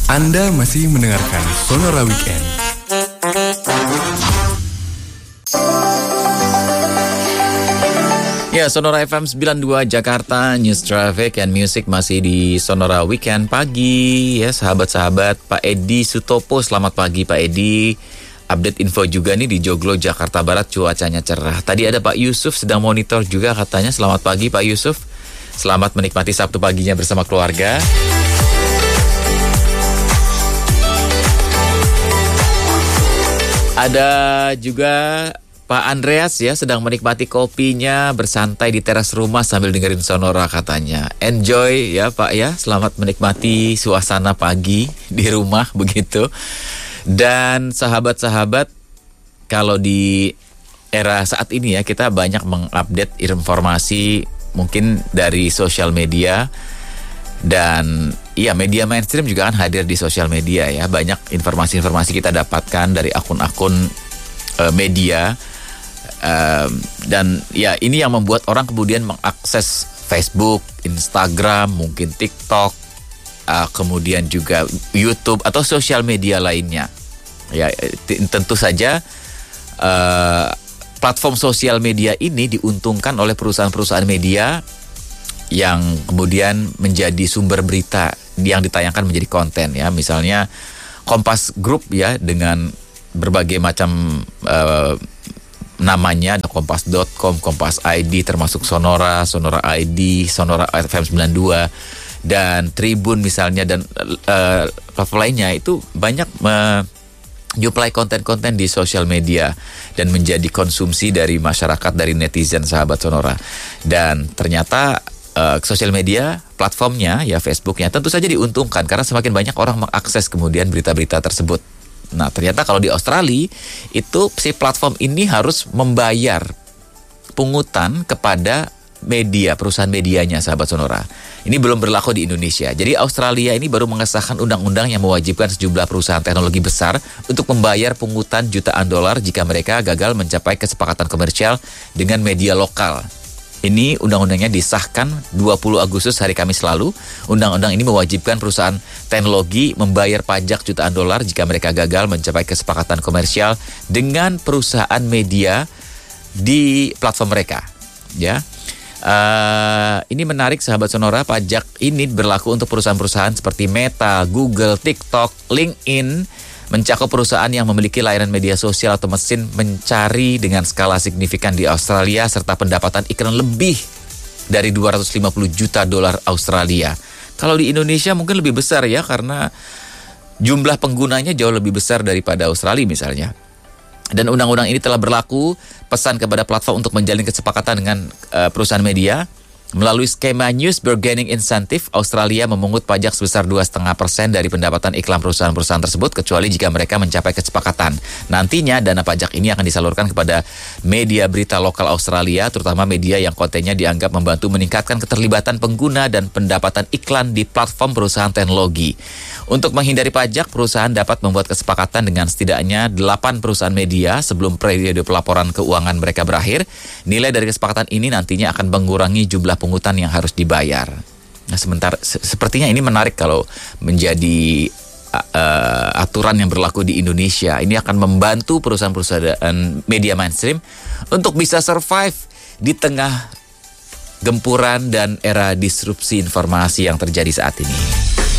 Anda masih mendengarkan Sonora Weekend. Ya, Sonora FM 92 Jakarta, News Traffic and Music masih di Sonora Weekend pagi. Ya, sahabat-sahabat, Pak Edi Sutopo, selamat pagi Pak Edi. Update info juga nih di Joglo, Jakarta Barat, cuacanya cerah. Tadi ada Pak Yusuf sedang monitor juga katanya. Selamat pagi Pak Yusuf. Selamat menikmati Sabtu paginya bersama keluarga. Ada juga Pak Andreas ya, sedang menikmati kopinya bersantai di teras rumah sambil dengerin Sonora katanya. Enjoy ya Pak ya, selamat menikmati suasana pagi di rumah begitu. Dan sahabat-sahabat, kalau di era saat ini ya, kita banyak mengupdate informasi mungkin dari sosial media. Dan iya, media mainstream juga kan hadir di sosial media ya. Banyak informasi-informasi kita dapatkan dari akun-akun media. Dan ya, ini yang membuat orang kemudian mengakses Facebook, Instagram, mungkin TikTok, kemudian juga YouTube atau sosial media lainnya. Ya, tentu saja platform sosial media ini diuntungkan oleh perusahaan-perusahaan media yang kemudian menjadi sumber berita yang ditayangkan menjadi konten ya. Misalnya Kompas Group ya, dengan berbagai macam namanya, ada kompas.com, Kompas ID, termasuk Sonora, Sonora ID, Sonora FM 92, dan Tribun misalnya, dan platform lainnya itu banyak menyuplai konten-konten di sosial media dan menjadi konsumsi dari masyarakat, dari netizen sahabat Sonora. Dan ternyata sosial media, platformnya ya, Facebooknya tentu saja diuntungkan karena semakin banyak orang mengakses kemudian berita-berita tersebut. Nah, ternyata kalau di Australia itu si platform ini harus membayar pungutan kepada media, perusahaan medianya sahabat Sonora. Ini belum berlaku di Indonesia. Jadi Australia ini baru mengesahkan undang-undang yang mewajibkan sejumlah perusahaan teknologi besar untuk membayar pungutan jutaan dolar jika mereka gagal mencapai kesepakatan komersial dengan media lokal. Ini undang-undangnya disahkan 20 Agustus hari Kamis lalu. Undang-undang ini mewajibkan perusahaan teknologi membayar pajak jutaan dolar jika mereka gagal mencapai kesepakatan komersial dengan perusahaan media di platform mereka. Ya, ini menarik sahabat Sonora. Pajak ini berlaku untuk perusahaan-perusahaan seperti Meta, Google, TikTok, LinkedIn, mencakup perusahaan yang memiliki layanan media sosial atau mesin mencari dengan skala signifikan di Australia serta pendapatan iklan lebih dari 250 juta dolar Australia. Kalau di Indonesia mungkin lebih besar ya, karena jumlah penggunanya jauh lebih besar daripada Australia misalnya. Dan undang-undang ini telah berlaku. Pesan kepada platform untuk menjalin kesepakatan dengan perusahaan media. Melalui skema News Bargaining Incentive, Australia memungut pajak sebesar 2,5% dari pendapatan iklan perusahaan-perusahaan tersebut, kecuali jika mereka mencapai kesepakatan. Nantinya dana pajak ini akan disalurkan kepada media berita lokal Australia, terutama media yang kontennya dianggap membantu meningkatkan keterlibatan pengguna dan pendapatan iklan di platform perusahaan teknologi. Untuk menghindari pajak, perusahaan dapat membuat kesepakatan dengan setidaknya 8 perusahaan media sebelum periode pelaporan keuangan mereka berakhir. Nilai dari kesepakatan ini nantinya akan mengurangi jumlah pungutan yang harus dibayar. Nah, sepertinya ini menarik kalau menjadi aturan yang berlaku di Indonesia. Ini akan membantu perusahaan-perusahaan media mainstream untuk bisa survive di tengah gempuran dan era disrupsi informasi yang terjadi saat ini.